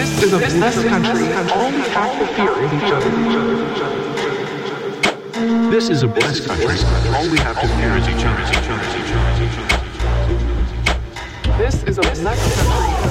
This is a blessed country, and all we have to fear is each other. This is a blessed country. All we have to fear is each other. This is a blessed country.